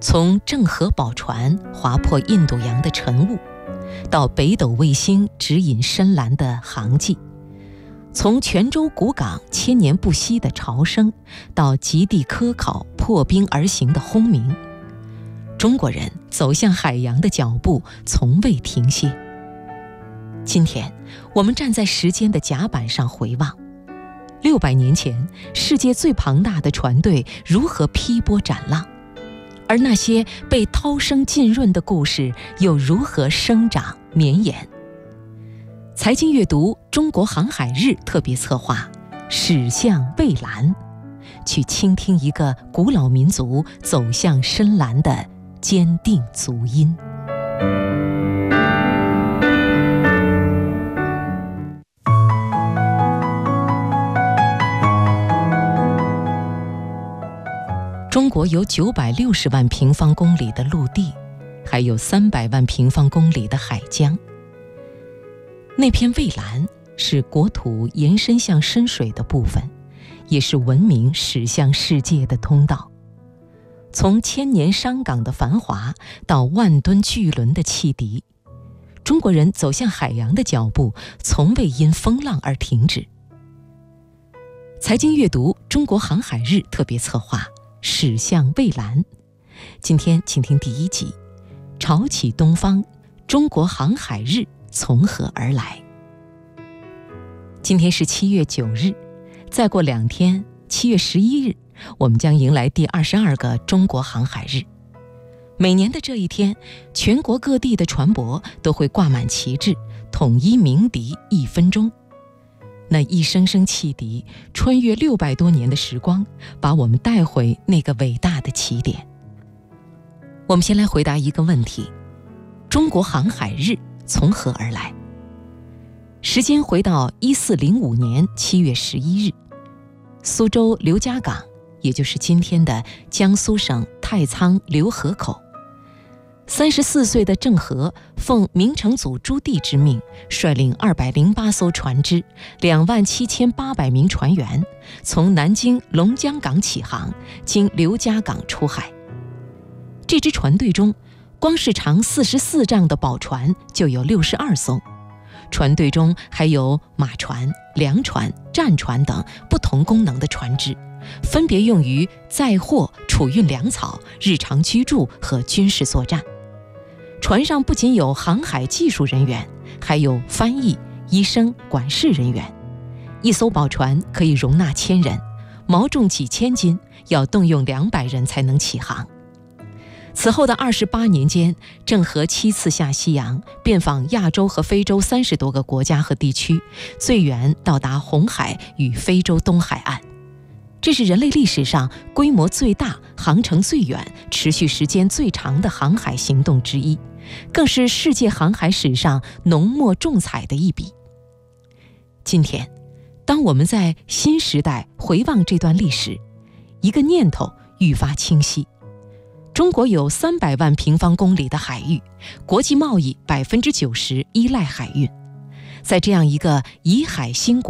从郑和宝船划破印度洋的晨雾，到北斗卫星指引深蓝的航迹，从泉州古港千年不息的潮声，到极地科考破冰而行的轰鸣，中国人走向海洋的脚步从未停歇。今天，我们站在时间的甲板上回望，600年前，世界最庞大的船队如何劈波斩浪，而那些被涛声浸润的故事又如何生长绵延。财经阅读中国航海日特别策划驶向蔚蓝，去倾听一个古老民族走向深蓝的坚定足音。中国有960万平方公里的陆地，还有300万平方公里的海疆。那片蔚蓝是国土延伸向深水的部分，也是文明驶向世界的通道。从千年商港的繁华到万吨巨轮的汽笛，中国人走向海洋的脚步从未因风浪而停止。财经阅读中国航海日特别策划驶向蔚蓝，今天请听第1集，潮起东方，中国航海日从何而来。今天是7月9日，再过2天7月11日，我们将迎来第22个中国航海日。每年的这一天，全国各地的船舶都会挂满旗帜，统一鸣笛1分钟。那一声声汽笛穿越600多年的时光，把我们带回那个伟大的起点。我们先来回答一个问题：中国航海日从何而来？时间回到1405年7月11日，苏州刘家港，也就是今天的江苏省太仓浏河口，34岁的郑和奉明成祖朱棣之命，率领208艘船只，27800名船员，从南京龙江港起航，经刘家港出海。这支船队中，光是长44丈的宝船就有62艘，船队中还有马船、粮船、战船等不同功能的船只，分别用于载货、储运粮草、日常居住和军事作战。船上不仅有航海技术人员，还有翻译、医生、管事人员。一艘宝船可以容纳1000人，锚重几千斤，要动用200人才能起航。此后的28年间，郑和7次下西洋，遍访亚洲和非洲30多个国家和地区，最远到达红海与非洲东海岸。这是人类历史上规模最大、航程最远、持续时间最长的航海行动之一，更是世界航海史上浓墨重彩的一笔。今天，当我们在新时代回望这段历史，一个念头愈发清晰：中国有300万平方公里的海域，国际贸易90%依赖海运。在这样一个以海兴国